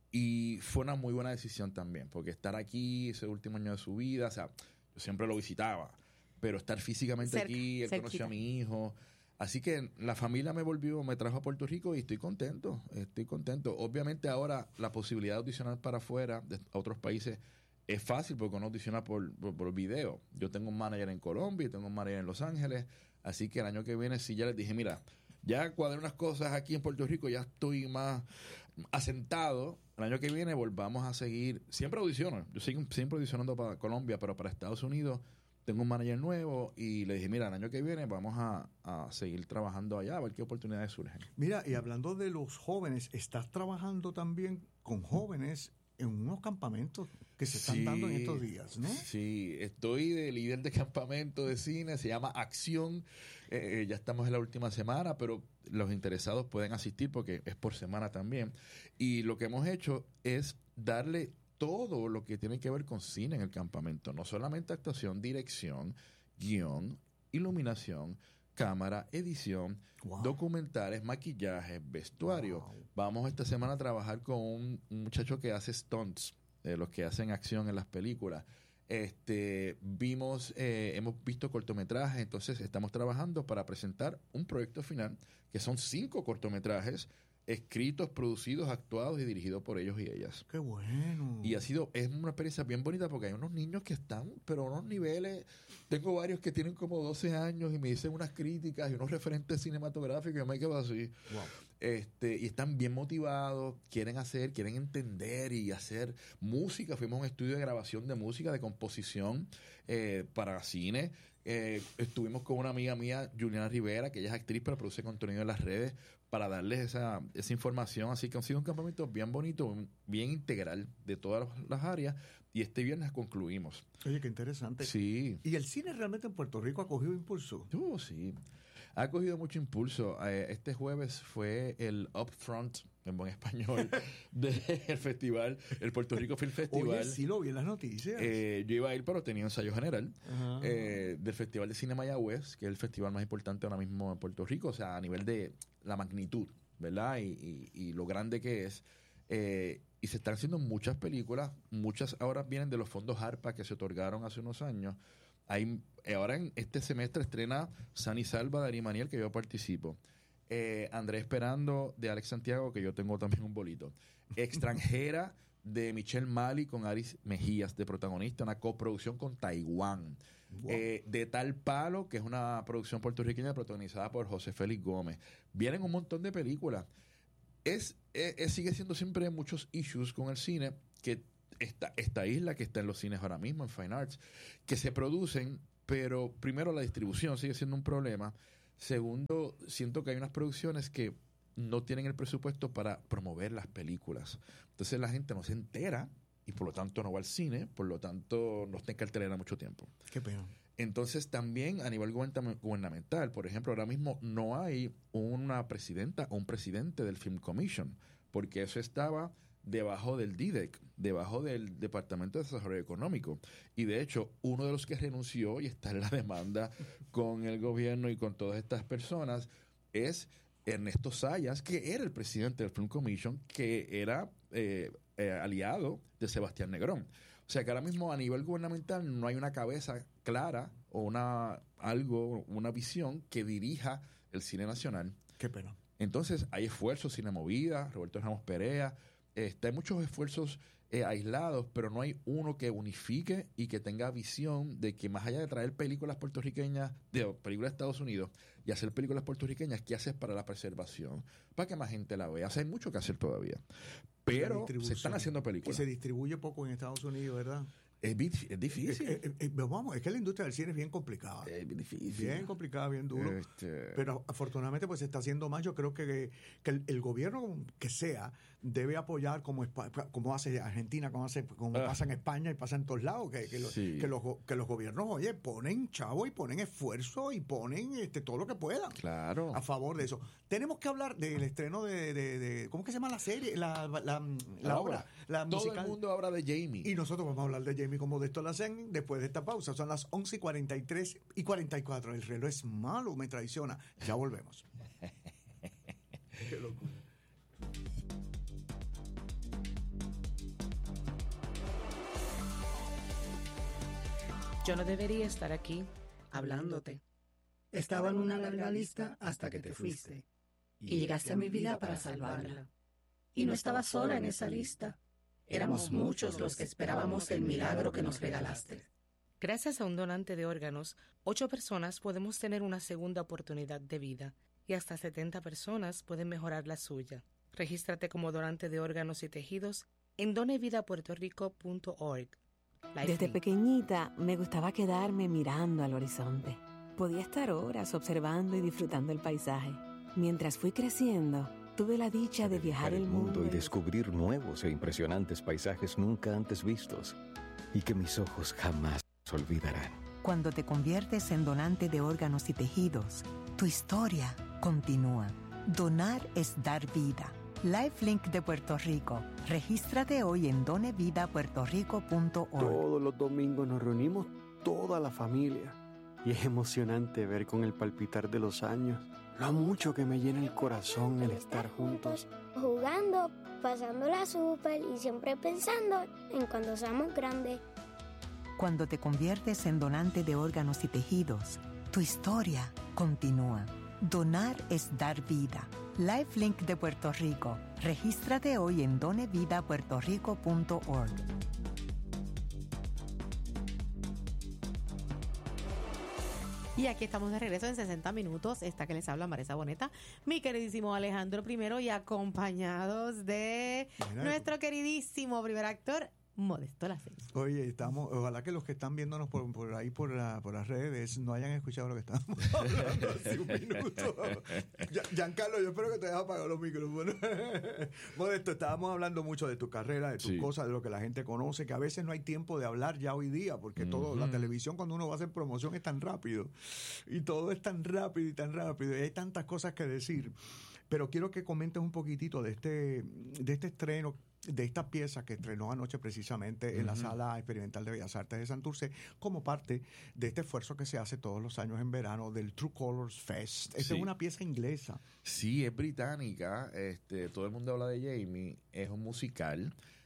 y fue una muy buena decisión también, porque estar aquí ese último año de su vida, o sea, yo siempre lo visitaba, pero estar físicamente Cerca, aquí, él cerquita. conoció a mi hijo. Así que la familia me volvió, me trajo a Puerto Rico y estoy contento, estoy contento. Obviamente ahora la posibilidad de audicionar para afuera, de a otros países, es fácil porque uno audiciona por, por, por video. Yo tengo un manager en Colombia y tengo un manager en Los Ángeles, así que el año que viene sí ya les dije, mira, ya cuadré unas cosas aquí en Puerto Rico, ya estoy más asentado. El año que viene volvamos a seguir, siempre audiciono, yo sigo siempre audicionando para Colombia, pero para Estados Unidos tengo un manager nuevo y le dije, mira, el año que viene vamos a, a seguir trabajando allá, a ver qué oportunidades surgen. Mira, y hablando de los jóvenes, estás trabajando también con jóvenes en unos campamentos que se están Sí, dando en estos días, ¿no? Sí, estoy de líder de campamento de cine, se llama Acción, eh, ya estamos en la última semana, pero los interesados pueden asistir porque es por semana también. Y lo que hemos hecho es darle todo lo que tiene que ver con cine en el campamento, no solamente actuación, dirección, guión, iluminación, cámara, edición, Wow. documentales, maquillaje, vestuario. Wow. Vamos esta semana a trabajar con un, un muchacho que hace stunts, eh, los que hacen acción en las películas. Este, vimos, eh, hemos visto cortometrajes, entonces estamos trabajando para presentar un proyecto final, que son cinco cortometrajes escritos, producidos, actuados y dirigidos por ellos y ellas. Qué bueno. Y ha sido, es una experiencia bien bonita porque hay unos niños que están, pero a unos niveles, tengo varios que tienen como doce años y me dicen unas críticas y unos referentes cinematográficos y yo me quedo así. Wow. Este, y están bien motivados, quieren hacer, quieren entender y hacer música. Fuimos a un estudio de grabación de música, de composición eh, para cine. Eh, estuvimos con una amiga mía, Juliana Rivera, que ella es actriz, pero produce contenido en las redes, para darles esa, esa información. Así que ha sido un campamento bien bonito, bien integral de todas las áreas. Y este viernes concluimos. Oye, qué interesante. Sí. ¿Y el cine realmente en Puerto Rico ha cogido impulso? Oh, sí. Ha cogido mucho impulso. Eh, este jueves fue el Upfront, en buen español, del festival, el Puerto Rico Film Festival. Oye, sí lo vi en las noticias. Eh, yo iba a ir, pero tenía ensayo general Ajá. eh, del Festival de Cine Mayagüez, que es el festival más importante ahora mismo en Puerto Rico, o sea, a nivel de la magnitud, ¿verdad? Y, y, y lo grande que es. Eh, y se están haciendo muchas películas, muchas ahora vienen de los fondos ARPA que se otorgaron hace unos años. Hay, ahora en este semestre estrena San y Salva de Ari Maniel, que yo participo. Eh, Andrés Esperando de Alex Santiago, que yo tengo también un bolito. Extranjera de Michelle Mali con Aris Mejías de protagonista, una coproducción con Taiwán. Wow. Eh, de Tal Palo, que es una producción puertorriqueña protagonizada por José Félix Gómez. Vienen un montón de películas. Es, es, es sigue siendo siempre muchos issues con el cine, que esta, esta isla que está en los cines ahora mismo, en Fine Arts, que se producen, pero primero la distribución sigue siendo un problema. Segundo, siento que hay unas producciones que no tienen el presupuesto para promover las películas. Entonces la gente no se entera y por lo tanto no va al cine, por lo tanto no está en cartelera mucho tiempo. Qué pena. Entonces también a nivel gubernamental, por ejemplo, ahora mismo no hay una presidenta o un presidente del Film Commission, porque eso estaba debajo del D I D E C, debajo del Departamento de Desarrollo Económico. Y de hecho, uno de los que renunció y está en la demanda con el gobierno y con todas estas personas es Ernesto Sayas, que era el presidente del Film Commission, que era eh, eh, aliado de Sebastián Negrón. O sea que ahora mismo a nivel gubernamental no hay una cabeza clara o una algo, una visión que dirija el cine nacional. Qué pena. Entonces hay esfuerzos, Cine Movida, Roberto Ramos Perea, este, hay muchos esfuerzos eh, aislados, pero no hay uno que unifique y que tenga visión de que más allá de traer películas puertorriqueñas, de películas de Estados Unidos y hacer películas puertorriqueñas, ¿qué haces para la preservación? Para que más gente la vea. O sea, hay mucho que hacer todavía. Pero se están haciendo películas. Y se distribuye poco en Estados Unidos, ¿verdad? Es, es difícil. Es, es, es, vamos, es que la industria del cine es bien complicada. Es difícil. Bien complicada, bien duro. Este... Pero afortunadamente pues se está haciendo más. Yo creo que, que el, el gobierno que sea debe apoyar como, como hace Argentina, como, hace, como ah. pasa en España y pasa en todos lados. Que, que, lo, sí. que, los, que los gobiernos, oye, ponen chavo y ponen esfuerzo y ponen este, todo lo que puedan. Claro. A favor de eso. Tenemos que hablar del estreno de, de, de ¿cómo que se llama la serie? La, la, la, la obra. La todo musical. El mundo habla de Jamie. Y nosotros vamos a hablar de Jamie como de esto la hacen después de esta pausa. Son las once y cuarenta y tres y cuarenta y cuatro. El reloj es malo, me traiciona. Ya volvemos. Qué locura. Yo no debería estar aquí hablándote. Estaba en una larga lista hasta que te fuiste. Y llegaste a mi vida para salvarla. Y no estaba sola en esa lista. Éramos muchos los que esperábamos el milagro que nos regalaste. Gracias a un donante de órganos, ocho personas podemos tener una segunda oportunidad de vida y hasta setenta personas pueden mejorar la suya. Regístrate como donante de órganos y tejidos en donevida puerto rico punto org. Desde pequeñita me gustaba quedarme mirando al horizonte. Podía estar horas observando y disfrutando el paisaje. Mientras fui creciendo, tuve la dicha de viajar el mundo y descubrir nuevos e impresionantes paisajes nunca antes vistos y que mis ojos jamás olvidarán. Cuando te conviertes en donante de órganos y tejidos, tu historia continúa. Donar es dar vida. LifeLink de Puerto Rico. Regístrate hoy en donevida puerto rico punto org. Todos los domingos nos reunimos toda la familia y es emocionante ver con el palpitar de los años lo mucho que me llena el corazón el estar juntos. Jugando, pasándola súper y siempre pensando en cuando seamos grandes. Cuando te conviertes en donante de órganos y tejidos, tu historia continúa. Donar es dar vida. LifeLink de Puerto Rico. Regístrate hoy en donevida puerto rico punto org. Y aquí estamos de regreso en sesenta minutos. Esta que les habla Marisa Boneta, mi queridísimo Alejandro Primero y acompañados de Mira, nuestro queridísimo primer actor, Modesto Lacey. Oye, estamos, ojalá que los que están viéndonos por, por ahí por, la, por las redes no hayan escuchado lo que estábamos hablando hace un minuto. Giancarlo, yo espero que te hayas apagado los micrófonos. Modesto, estábamos hablando mucho de tu carrera, de tus sí. cosas, de lo que la gente conoce, que a veces no hay tiempo de hablar ya hoy día, porque uh-huh. todo, la televisión cuando uno va a hacer promoción es tan rápido, y todo es tan rápido y tan rápido, y hay tantas cosas que decir. Pero quiero que comentes un poquitito de este, de este estreno, de esta pieza que estrenó anoche precisamente uh-huh. en la Sala Experimental de Bellas Artes de Santurce, como parte de este esfuerzo que se hace todos los años en verano del True Colors Fest. Esta sí. es una pieza inglesa. Sí, es británica. Este, todo el mundo habla de Jamie. Es un musical.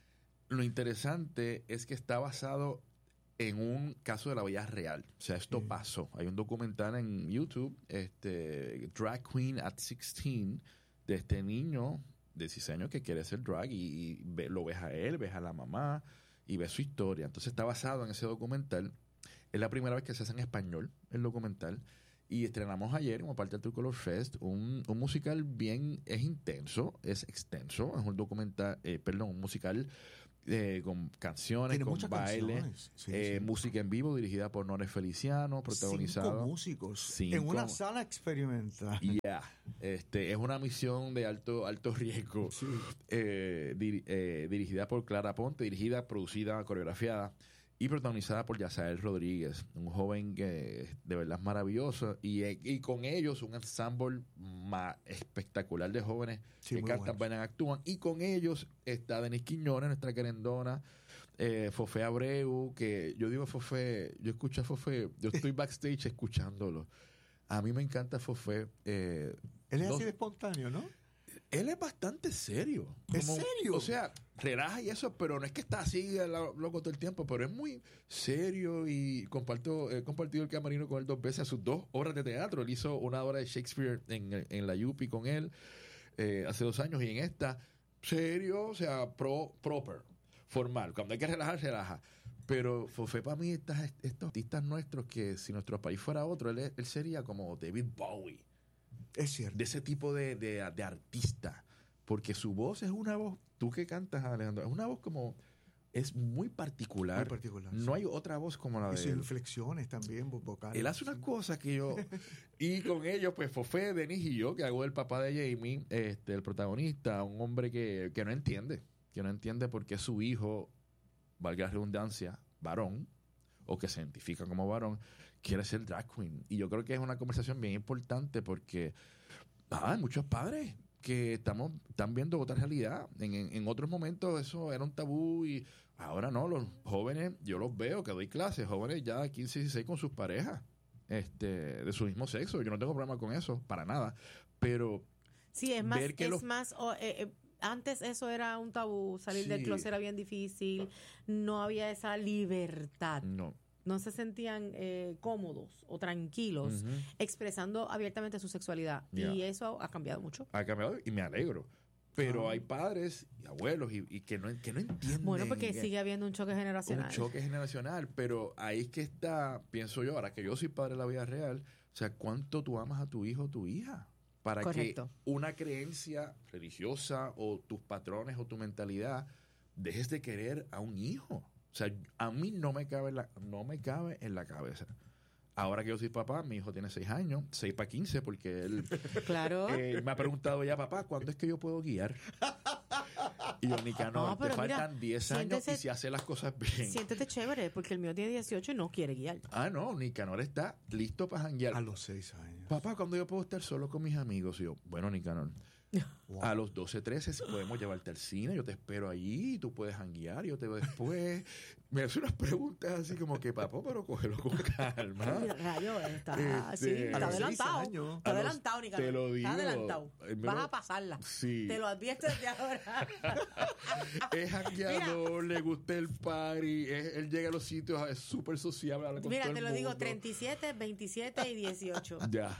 lo interesante es que está basado en un caso de la vida real. O sea, esto sí. pasó. Hay un documental en YouTube, este, Drag Queen at dieciséis, de este niño de dieciséis años que quiere ser drag y, y ve, lo ves a él, ves a la mamá y ves su historia. Entonces está basado en ese documental. Es la primera vez que se hace en español el documental. Y estrenamos ayer, como parte del Tricolor Fest, un, un musical bien, es intenso, es extenso, es un documental, eh, perdón, un musical eh, con canciones, Tiene con baile, sí, eh, sí. música en vivo dirigida por Nore Feliciano, protagonizado. Cinco músicos cinco, en una sala experimental. Ya, yeah, este, es una misión de alto, alto riesgo, sí. eh, dir, eh, dirigida por Clara Ponte, dirigida, producida, coreografiada. Y protagonizada por Yasael Rodríguez, un joven que de verdad es maravilloso. Y, y con ellos un ensemble más espectacular de jóvenes sí, que cantan, bailan, actúan. Y con ellos está Denis Quiñones, nuestra querendona, eh, Fofé Abreu, que yo digo Fofé, yo escucho a Fofé, yo estoy backstage escuchándolo. A mí me encanta Fofé. Eh, Él es no, así de espontáneo, ¿no? Él es bastante serio. ¿En serio? O sea, relaja y eso, pero no es que está así loco todo el tiempo, pero es muy serio y comparto, he compartido el camerino con él dos veces a sus dos obras de teatro. Él hizo una obra de Shakespeare en, en la U P I con él eh, hace dos años y en esta, serio, o sea, pro, proper, formal. Cuando hay que relajar, relaja. Pero Fofé para mí, estas, estos artistas nuestros que si nuestro país fuera otro, él, él sería como David Bowie. Es cierto. De ese tipo de, de, de artista. Porque su voz es una voz, tú que cantas, Alejandro, es una voz como, es muy particular. Muy particular. No sí. hay otra voz como la y de sus él. inflexiones también, vocales. Él hace unas cosas que yo... y con ellos, pues, Fofé, Denis y yo, que hago el papá de Jamie, este, el protagonista, un hombre que, que no entiende, que no entiende por qué su hijo, valga la redundancia, varón, o que se identifica como varón, quiere ser drag queen. Y yo creo que es una conversación bien importante porque ah, hay muchos padres que estamos están viendo otra realidad. En, en, en otros momentos eso era un tabú y ahora no. Los jóvenes, yo los veo que doy clases, jóvenes ya de quince, dieciséis con sus parejas este, de su mismo sexo. Yo no tengo problema con eso, para nada. Pero sí, es más, ver que es los, más oh, eh, eh, antes eso era un tabú, salir sí. del closet era bien difícil, no había esa libertad. No. No se sentían eh, cómodos o tranquilos uh-huh. expresando abiertamente su sexualidad. Yeah. Y eso ha cambiado mucho. Ha cambiado y me alegro. Pero oh. hay padres y abuelos y, y que, no, que no entienden. Bueno, porque que, sigue habiendo un choque generacional. Un choque generacional. Pero ahí es que está, pienso yo, ahora que yo soy padre de la vida real, o sea, ¿cuánto tú amas a tu hijo o tu hija? Para Correcto. que una creencia religiosa o tus patrones o tu mentalidad dejes de querer a un hijo. O sea, a mí no me cabe en la, no me cabe en la cabeza. Ahora que yo soy papá, mi hijo tiene seis años, seis para quince, porque él claro. eh, me ha preguntado ya, papá, ¿cuándo es que yo puedo guiar? Y yo, Nicanor, no, te faltan diez años y si hace las cosas bien. Siéntete chévere, porque el mío tiene dieciocho y no quiere guiar. Ah, no, Nicanor está listo para janguear. A los seis años. Papá, ¿cuándo yo puedo estar solo con mis amigos? Y yo, bueno, Nicanor, wow. a los doce, trece, si podemos llevarte al cine, yo te espero allí, tú puedes janguear, yo te veo después. Me hace unas preguntas así como que, papá, pero cógelo con calma. Mira, rayo, está, este, sí, está adelantado. Está adelantado, Nicanor. Te lo digo. Está adelantado. Vas lo, a pasarla. Sí. Te lo advierto desde ahora. Es jangueador, le gusta el party, es, él llega a los sitios, es súper sociable. Habla con Mira, todo te el lo mundo. digo, treinta y siete, veintisiete y dieciocho. Ya.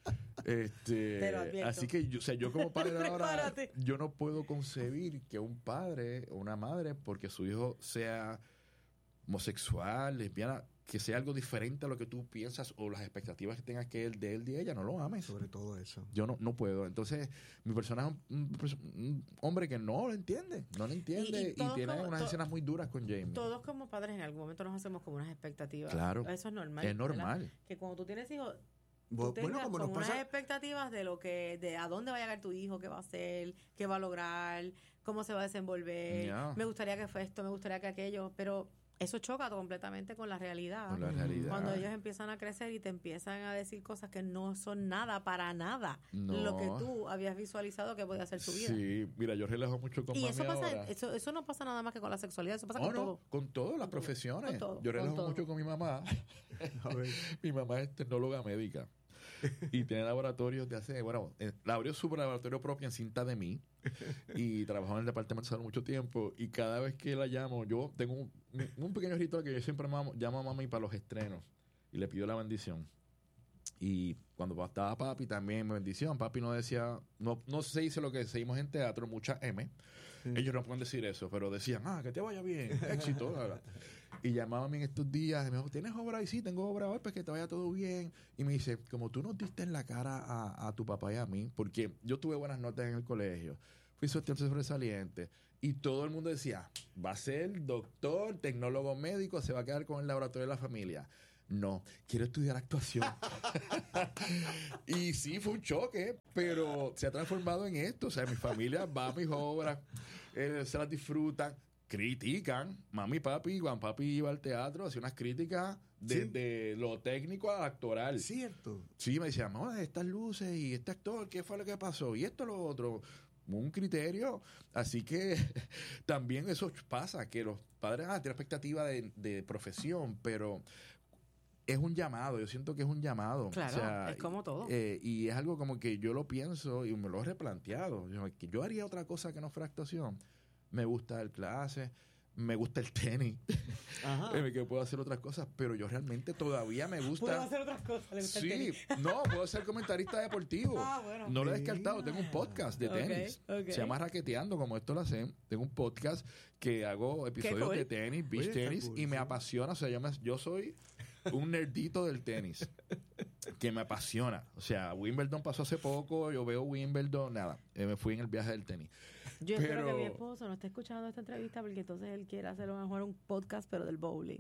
Este, así que yo, o sea, yo como padre ahora, yo no puedo concebir que un padre o una madre, porque su hijo sea homosexual, lesbiana, que sea algo diferente a lo que tú piensas o las expectativas que tengas que él de él de ella, no lo ames. Sobre todo eso. Yo no, no puedo. Entonces, mi personaje es un, un, un hombre que no lo entiende, no lo entiende y, y, y tiene como, unas to, escenas muy duras con Jamie. Todos como padres en algún momento nos hacemos como unas expectativas. Claro. Eso es normal. Es normal. ¿verdad? Que cuando tú tienes hijos, tú bueno, tengas como como nos pasa... unas expectativas de lo que, de a dónde va a llegar tu hijo, qué va a hacer, qué va a lograr, cómo se va a desenvolver. Yeah. Me gustaría que fue esto, me gustaría que aquello, pero eso choca completamente con la realidad. Con la realidad. Cuando ellos empiezan a crecer y te empiezan a decir cosas que no son nada, para nada, no. lo que tú habías visualizado que podía ser su vida. Sí, mira, yo relajo mucho con y mami eso pasa, ahora. Eso, eso no pasa nada más que con la sexualidad, eso pasa oh, con no, todo. Con todas las profesiones. Con todo, yo relajo con todo. mucho con mi mamá. Mi mamá es tecnóloga médica. y tiene laboratorios de hace, bueno, eh, abrió su laboratorio propio en Cinta de Mí y trabajó en el departamento de salud mucho tiempo y cada vez que la llamo, yo tengo un, un pequeño ritual que yo siempre llamo, llamo a mami para los estrenos y le pido la bendición. Y cuando estaba papi también me bendición, papi no decía, no, no se dice lo que seguimos en teatro, mucha M. Sí. Ellos no pueden decir eso, pero decían, ah, que te vaya bien, éxito. Y llamaba a mí en estos días, y me dijo, ¿tienes obra? Y sí, tengo obra hoy, pues que te vaya todo bien. Y me dice, como tú nos diste en la cara a, a tu papá y a mí, porque yo tuve buenas notas en el colegio, fui estudiante sobresaliente, y todo el mundo decía, va a ser doctor, tecnólogo médico, se va a quedar con el laboratorio de la familia. No, quiero estudiar actuación. Y sí, fue un choque, pero se ha transformado en esto. O sea, mi familia va a mis obras, eh, se las disfrutan, critican. Mami y papi, Juan Papi iba al teatro, hacía unas críticas desde ¿sí? lo técnico al actoral. Cierto. Sí, me decían, no, estas luces y este actor, ¿qué fue lo que pasó? Y esto, lo otro. Un criterio. Así que también eso pasa, que los padres ah, tienen expectativa de, de profesión, pero es un llamado, yo siento que es un llamado. Claro, o sea, es como todo. Eh, y es algo como que yo lo pienso y me lo he replanteado. Yo, que yo haría otra cosa que no fuera actuación. Me gusta el clase, me gusta el tenis, eh, que puedo hacer otras cosas, pero yo realmente todavía me gusta. ¿Puedo hacer otras cosas? ¿Le gusta sí, el tenis? No, puedo ser comentarista deportivo. Ah, bueno. No lo he descartado, tengo un podcast de tenis. Okay, okay. Se llama Raqueteando, como esto lo hacen. Tengo un podcast que hago episodios cool. de tenis, beach Oye, tenis, cool, y me sí. apasiona. O sea, yo, me, yo soy un nerdito del tenis que me apasiona. O sea, Wimbledon pasó hace poco, yo veo Wimbledon, nada, eh, me fui en el viaje del tenis. Yo pero... espero que mi esposo no esté escuchando esta entrevista porque entonces él quiere hacer a lo mejor un podcast pero del bowling.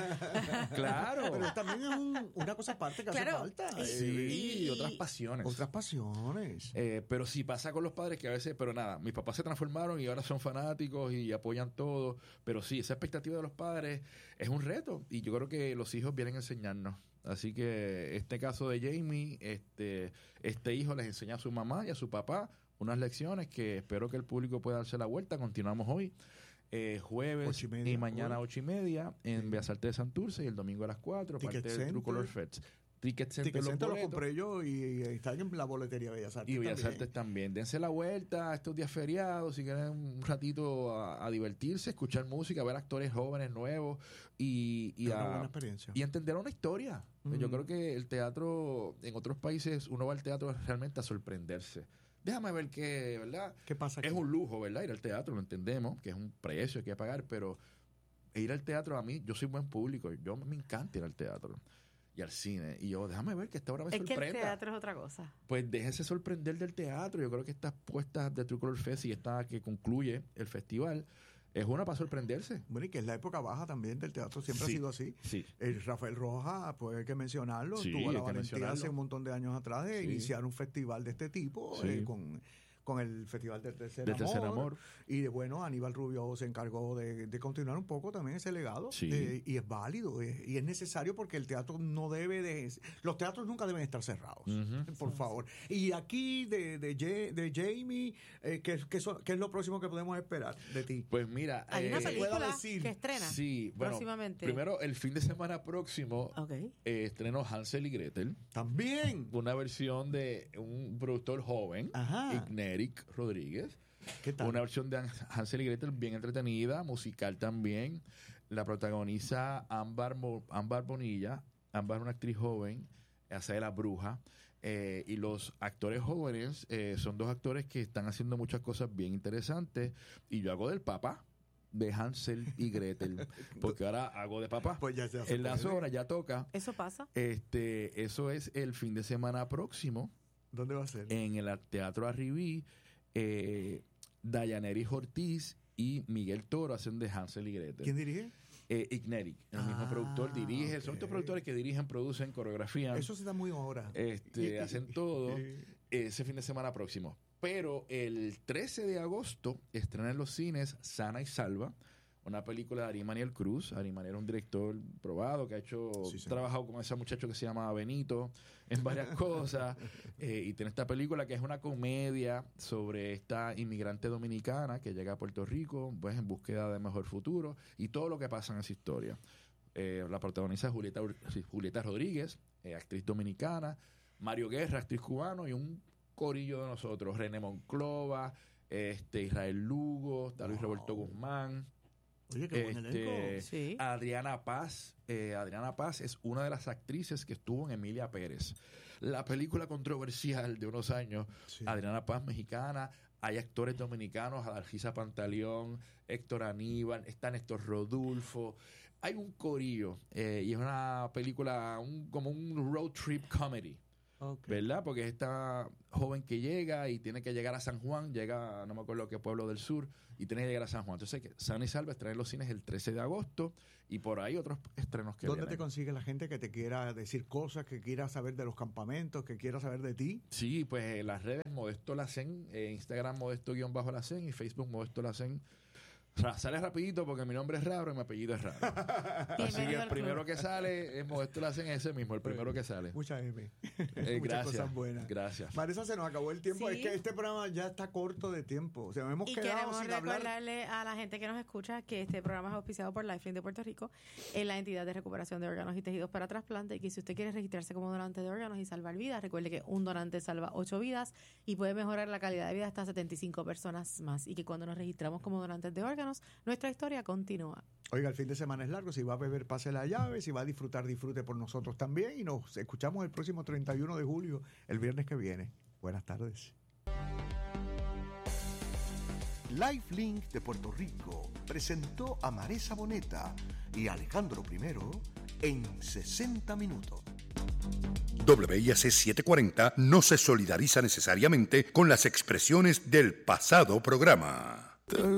Claro. Pero también es un, una cosa aparte que claro. hace falta. Sí, Eh, y otras pasiones. Otras pasiones. Eh, pero sí pasa con los padres que a veces, pero nada, mis papás se transformaron y ahora son fanáticos y apoyan todo. Pero sí, esa expectativa de los padres es un reto y yo creo que los hijos vienen a enseñarnos. Así que este caso de Jamie, este, este hijo les enseña a su mamá y a su papá unas lecciones que espero que el público pueda darse la vuelta. Continuamos hoy, eh, jueves Ocho y media, y mañana hoy. ocho y media en Sí. Bellas Artes de Santurce y el domingo a las cuatro, Ticket parte del Center. True Color Fest. Ticket Center, Ticket los Center lo boletos. compré yo y, y están en la boletería de Bellas Artes. Y Bellas también. Artes también. Dense la vuelta estos días feriados, si quieren un ratito a, a divertirse, escuchar música, ver actores jóvenes, nuevos y, y, Es una a- buena experiencia. y entender una historia. Mm. Yo creo que el teatro, en otros países, uno va al teatro realmente a sorprenderse. Déjame ver qué, ¿verdad? ¿Qué pasa aquí? Es un lujo, ¿verdad? Ir al teatro, lo entendemos, que es un precio que hay que pagar, pero ir al teatro a mí, yo soy buen público, yo me encanta ir al teatro y al cine. Y yo, déjame ver que esta hora me Es que sorprenda. el teatro es otra cosa. Pues déjense sorprender del teatro. Yo creo que estas puestas de True Color Fest y esta que concluye el festival es una para sorprenderse. Bueno, y que es la época baja también del teatro, siempre Sí, ha sido así. Sí. El Rafael Rojas, pues hay que mencionarlo, Sí, tuvo hay la que valentía mencionarlo. hace un montón de años atrás de Sí. iniciar un festival de este tipo Sí. eh, con, con el Festival del Tercer, Del Amor, Tercer Amor. Y de, bueno, Aníbal Rubio se encargó de, de continuar un poco también ese legado. Sí. eh, y es válido, eh, y es necesario porque el teatro no debe de... Los teatros nunca deben estar cerrados, Ujú. por favor. Y aquí de, de, Ja- de Jamie, eh, ¿qué, qué, son- qué es lo próximo que podemos esperar de ti? Pues mira, Hay una eh, película película decir? que estrena sí, bueno, próximamente. primero el fin de semana próximo Ok. eh, estreno Hansel y Gretel, También. una versión de un productor joven, Ajá. Igneric Rodríguez. ¿Qué tal? Una versión de Hansel y Gretel bien entretenida, musical también. La protagoniza Ámbar, Mo- Ámbar Bonilla. Ámbar es una actriz joven, hace de la bruja. Eh, y los actores jóvenes eh, son dos actores que están haciendo muchas cosas bien interesantes. Y yo hago del papá de Hansel y Gretel, porque ahora hago de papá. Pues ya se hace En las puede. obras ya toca. ¿Eso pasa? Este, eso es el fin de semana próximo ¿Dónde va a ser? en el Teatro Arribí. Eh, Dayaneris Ortiz y Miguel Toro hacen de Hansel y Gretel. ¿Quién dirige? Eh, Igneric, el mismo Ah, productor, dirige. Son ok. estos productores que dirigen, producen, coreografían. Eso se da muy ahora. Este, hacen todo ese fin de semana próximo. Pero el trece de agosto estrena en los cines Sana y Salva, una película de Ari Maniel Cruz. Ari Maniel es un director probado que ha hecho Sí, sí. trabajado con ese muchacho que se llama Benito en varias cosas. Eh, y tiene esta película que es una comedia sobre esta inmigrante dominicana que llega a Puerto Rico pues en búsqueda de mejor futuro y todo lo que pasa en esa historia. Eh, la protagoniza Julieta, Ur- sí, Julieta Rodríguez, eh, actriz dominicana. Mario Guerra, actriz cubano, y un corillo de nosotros, René Monclova, este Israel Lugo, está Luis wow. Roberto Guzmán. Oye, qué buen este, elenco. Sí. Adriana Paz. Eh, Adriana Paz es una de las actrices que estuvo en Emilia Pérez. La película controversial de unos años, sí. Adriana Paz, mexicana. Hay actores dominicanos, Adalgisa Pantaleón, Héctor Aníbal, está Néstor Rodulfo. Hay un corillo eh, y es una película un, como un road trip comedy. Okay. ¿Verdad? Porque es esta joven que llega y tiene que llegar a San Juan, llega, no me acuerdo qué pueblo del sur, y tiene que llegar a San Juan. Entonces, Sana y Salva estrena en los cines el trece de agosto y por ahí otros estrenos que ¿Dónde vienen. te consigue la gente que te quiera decir cosas, que quiera saber de los campamentos, que quiera saber de ti? Sí, pues en las redes Modesto Lacén, eh, Instagram Modesto-Lacén y Facebook Modesto Lacén. Sale rapidito porque mi nombre es raro y mi apellido es raro. Así que el primero que sale es Modesto Lacén, ese mismo, el primero que sale. Muchas M. Eh, Muchas gracias, cosas buenas. Gracias. Marisa, se nos acabó el tiempo. Sí. Es que este programa ya está corto de tiempo. O sea, hemos y quedado queremos sin recordarle hablar. a la gente que nos escucha que este programa es auspiciado por Lifelink de Puerto Rico, en la entidad de recuperación de órganos y tejidos para trasplante, y que si usted quiere registrarse como donante de órganos y salvar vidas, recuerde que un donante salva ocho vidas y puede mejorar la calidad de vida hasta setenta y cinco personas más, y que cuando nos registramos como donantes de órganos, nuestra historia continúa. Oiga, el fin de semana es largo. Si va a beber, pase la llave. Si va a disfrutar, disfrute por nosotros también. Y nos escuchamos el próximo treinta y uno de julio, el viernes que viene. Buenas tardes. Lifelink de Puerto Rico presentó a Marisa Boneta y Alejandro Primero en sesenta minutos. W I A C setecientos cuarenta no se solidariza necesariamente con las expresiones del pasado programa.